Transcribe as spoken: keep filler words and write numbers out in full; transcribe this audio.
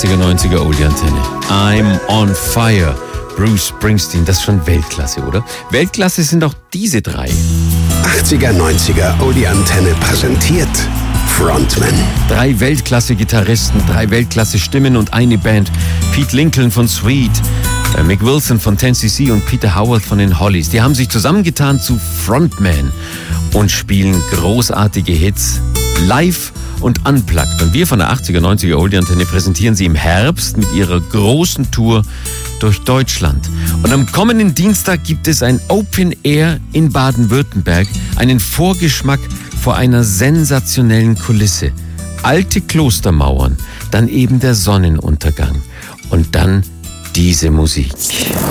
achtziger, neunziger Oldie-Antenne. I'm on fire. Bruce Springsteen, das ist schon Weltklasse, oder? Weltklasse sind auch diese drei. achtziger, neunziger Oldie-Antenne präsentiert Frontman. Drei Weltklasse-Gitarristen, drei Weltklasse-Stimmen und eine Band. Pete Lincoln von Sweet, äh, Mick Wilson von ten C C und Peter Howard von den Hollies. Die haben sich zusammengetan zu Frontman und spielen großartige Hits live und unplugged. Und wir von der achtziger, neunziger Oldie-Antenne präsentieren sie im Herbst mit ihrer großen Tour durch Deutschland. Und am kommenden Dienstag gibt es ein Open Air in Baden-Württemberg, einen Vorgeschmack vor einer sensationellen Kulisse. Alte Klostermauern, dann eben der Sonnenuntergang und dann diese Musik.